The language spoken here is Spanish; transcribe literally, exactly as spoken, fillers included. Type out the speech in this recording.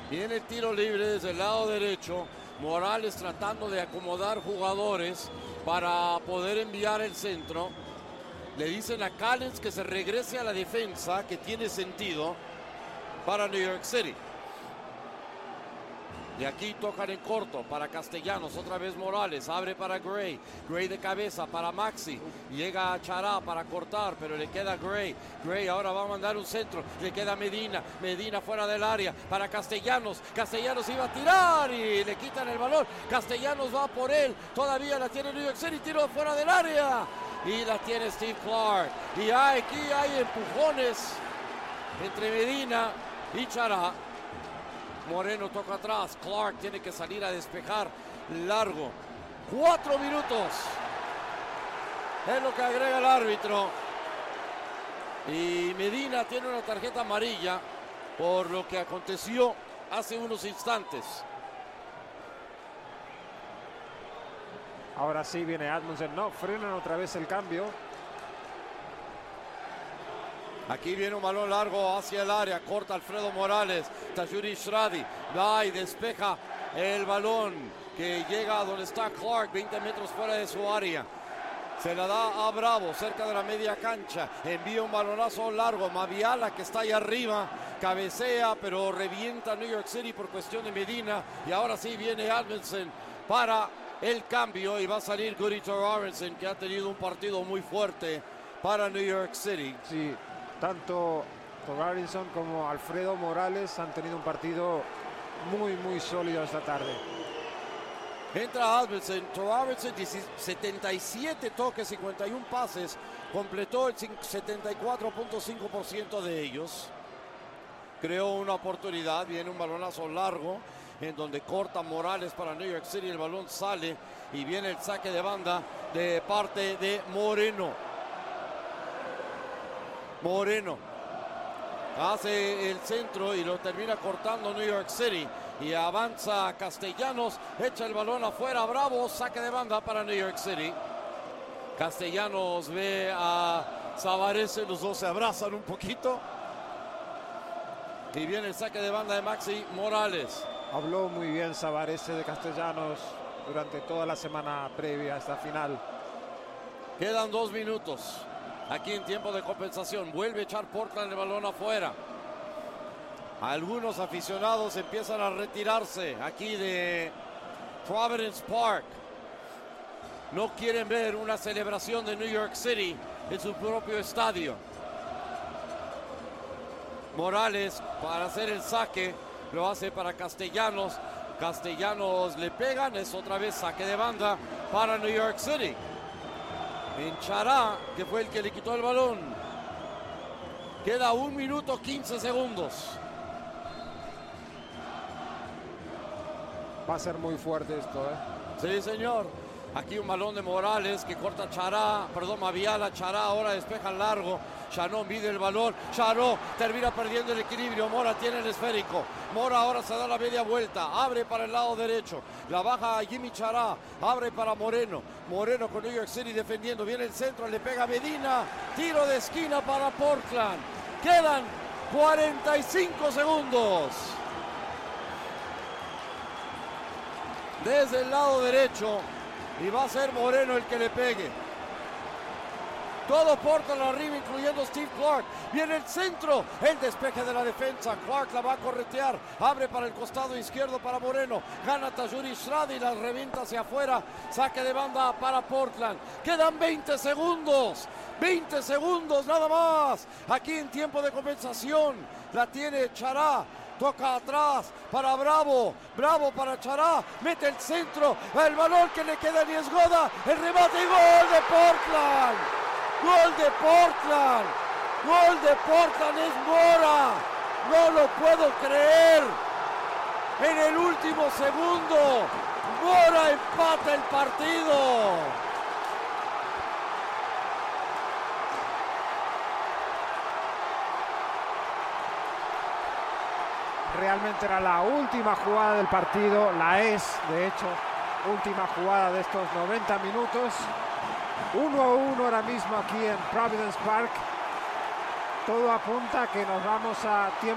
Viene el tiro libre desde el lado derecho. Morales tratando de acomodar jugadores para poder enviar el centro. Le dicen a Callens que se regrese a la defensa, que tiene sentido para New York City. Y aquí tocan en corto para Castellanos, otra vez Morales, abre para Gray, Gray de cabeza para Maxi, llega a Chará para cortar, pero le queda Gray, Gray ahora va a mandar un centro, le queda Medina, Medina fuera del área para Castellanos, Castellanos iba a tirar y le quitan el balón, Castellanos va por él, todavía la tiene New York City, tiro fuera del área y la tiene Steve Clark, y aquí hay empujones entre Medina y Chará. Moreno toca atrás, Clark tiene que salir a despejar largo. Cuatro minutos es lo que agrega el árbitro. Y Medina tiene una tarjeta amarilla por lo que aconteció hace unos instantes. Ahora sí viene Edmondson, no, frenan otra vez el cambio. Aquí viene un balón largo hacia el área, corta Alfredo Morales, Tajuri Shradi, va y despeja el balón que llega a donde está Clark, veinte metros fuera de su área. Se la da a Bravo, cerca de la media cancha, envía un balonazo largo, Maviala que está ahí arriba, cabecea, pero revienta New York City por cuestión de Medina, y ahora sí viene Edmondson para el cambio, y va a salir Guri Torarensen, que ha tenido un partido muy fuerte para New York City. Sí. Tanto Torarensen como Alfredo Morales han tenido un partido muy, muy sólido esta tarde. Entra Edmondson, Torarensen, setenta y siete toques, cincuenta y uno pases, completó el setenta y cuatro punto cinco por ciento de ellos. Creó una oportunidad, viene un balonazo largo, en donde corta Morales para New York City, el balón sale y viene el saque de banda de parte de Moreno. Moreno hace el centro y lo termina cortando New York City, y avanza Castellanos, echa el balón afuera, Bravo, saque de banda para New York City. Castellanos ve a Savarese, los dos se abrazan un poquito y viene el saque de banda de Maxi Morales. Habló muy bien Savarese de Castellanos durante toda la semana previa a esta final. Quedan dos minutos. Aquí en tiempo de compensación, vuelve a echar Portland el balón afuera. Algunos aficionados empiezan a retirarse aquí de Providence Park. No quieren ver una celebración de New York City en su propio estadio. Morales para hacer el saque, lo hace para Castellanos. Castellanos le pegan, es otra vez saque de banda para New York City. En Chará, que fue el que le quitó el balón. Queda un minuto quince segundos. Va a ser muy fuerte esto, ¿eh? Sí, señor. Aquí un balón de Morales que corta Chará, perdón, Maviala, Chará ahora despeja largo. Shannon mide el balón, Charó termina perdiendo el equilibrio, Mora tiene el esférico, Mora ahora se da la media vuelta, abre para el lado derecho, la baja a Jimmy Chará, abre para Moreno, Moreno con New York City defendiendo, viene el centro, le pega Medina, tiro de esquina para Portland, quedan cuarenta y cinco segundos. Desde el lado derecho, y va a ser Moreno el que le pegue. Todo Portland arriba, incluyendo Steve Clark. Viene el centro, el despeje de la defensa. Clark la va a corretear, abre para el costado izquierdo para Moreno. Gana Tajuri Shradi y la revienta hacia afuera. Saque de banda para Portland. Quedan veinte segundos. veinte segundos nada más. Aquí en tiempo de compensación. La tiene Chará. Toca atrás para Bravo, Bravo para Chará, mete el centro, el balón que le queda a Niesgoda, el remate y gol de Portland, gol de Portland, gol de Portland, es Mora, no lo puedo creer, en el último segundo, Mora empata el partido. Realmente era la última jugada del partido, la es, de hecho, última jugada de estos noventa minutos. Uno a uno ahora mismo aquí en Providence Park. Todo apunta a que nos vamos a tiempo.